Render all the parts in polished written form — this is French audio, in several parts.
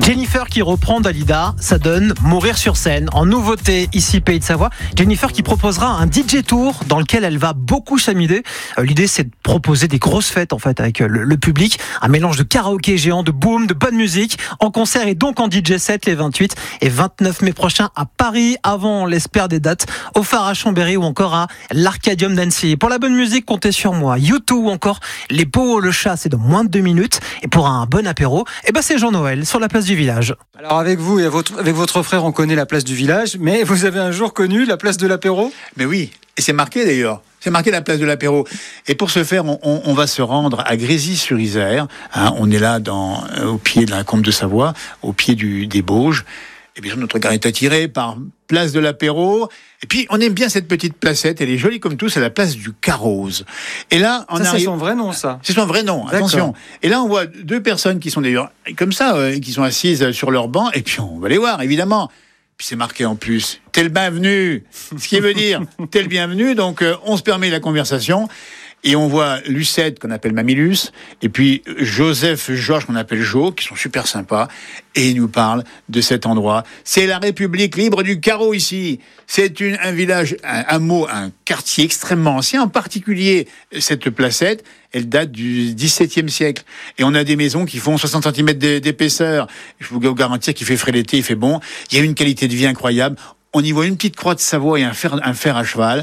Jennifer qui reprend Dalida, ça donne Mourir sur scène. En nouveauté, ici Pays de Savoie, Jennifer qui proposera un DJ tour dans lequel elle va beaucoup s'amuser. L'idée, c'est de proposer des grosses fêtes en fait avec le public, un mélange de karaoké géant, de boom, de bonne musique, en concert et donc en DJ set les 28 et 29 mai prochains à Paris, avant on l'espère des dates au Phare à Chambéry ou encore à l'Arcadium d'Annecy. Pour la bonne musique, comptez sur moi. U2 ou encore Les Beaux le Chat, c'est dans moins de 2 minutes. Et pour un bon apéro, c'est Jean-Noël sur la place du village. Alors avec vous et avec votre frère, on connaît la place du village, mais vous avez un jour connu la place de l'apéro ? Mais oui, et c'est marqué d'ailleurs. C'est marqué la place de l'apéro. Et pour ce faire, on va se rendre à Grésy-sur-Isère. On est là au pied de la Combe de Savoie, au pied des Bauges. Et bien sûr, notre gare est attiré par place de l'apéro. Et puis, on aime bien cette petite placette. Elle est jolie comme tout. C'est la place du Carroz. Et là, c'est son vrai nom, ça. C'est son vrai nom. D'accord. Attention. Et là, on voit 2 personnes qui sont d'ailleurs comme ça, qui sont assises sur leur banc. Et puis, on va les voir, évidemment. Puis c'est marqué en plus, t'es le bienvenu. Ce qui veut dire, t'es le bienvenu. Donc, on se permet la conversation. Et on voit Lucette, qu'on appelle Mamilus, et puis Joseph, Georges, qu'on appelle Jo, qui sont super sympas, et ils nous parlent de cet endroit. C'est la République libre du carreau ici. C'est un village, un hameau, un quartier extrêmement ancien, en particulier cette placette, elle date du XVIIe siècle. Et on a des maisons qui font 60 cm d'épaisseur. Je vous garantis qu'il fait frais l'été, il fait bon. Il y a une qualité de vie incroyable. On y voit une petite croix de Savoie et un fer à cheval.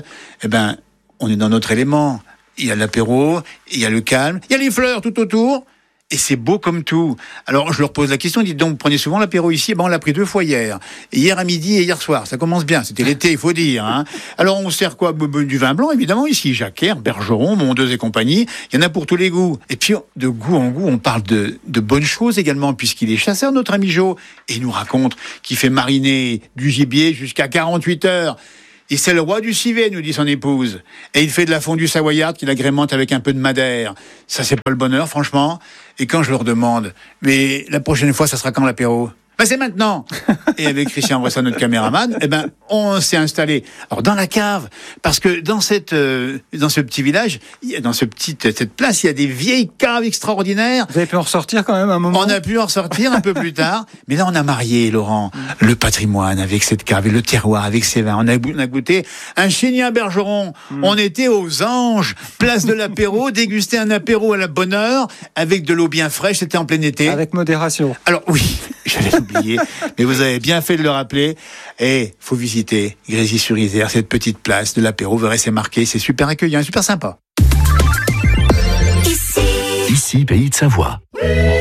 On est dans notre élément. Il y a l'apéro, il y a le calme, il y a les fleurs tout autour, et c'est beau comme tout. Alors, je leur pose la question, dites donc, vous prenez souvent l'apéro ici? On l'a pris 2 fois hier. Hier à midi et hier soir. Ça commence bien. C'était l'été, il faut dire, hein. Alors, on sert quoi? Du vin blanc, évidemment, ici. Jacquère, Bergeron, Mondeuse et compagnie. Il y en a pour tous les goûts. Et puis, de goût en goût, on parle de bonnes choses également, puisqu'il est chasseur, notre ami Jo. Et il nous raconte qu'il fait mariner du gibier jusqu'à 48 heures. Et c'est le roi du civet, nous dit son épouse. Et il fait de la fondue savoyarde qu'il agrémente avec un peu de madère. Ça, c'est pas le bonheur, franchement. Et quand je leur demande, mais la prochaine fois, ça sera quand l'apéro? C'est maintenant. Et avec Christian Bresson, notre caméraman, on s'est installé. Alors, dans la cave, parce que dans ce petit village, cette place, il y a des vieilles caves extraordinaires. Vous avez pu en ressortir quand même un moment? On a pu en ressortir un peu plus tard. Mais là, on a marié, Laurent, le patrimoine avec cette cave et le terroir avec ses vins. On a goûté un Chignin Bergeron. On était aux Anges, place de l'apéro, déguster un apéro à la bonne heure, avec de l'eau bien fraîche. C'était en plein été. Avec modération. Alors, oui. J'allais l'oublier, mais vous avez bien fait de le rappeler. Et faut visiter Grésy-sur-Isère, cette petite place de l'apéro. Vous verrez, c'est marqué, c'est super accueillant, super sympa. Ici, Pays de Savoie.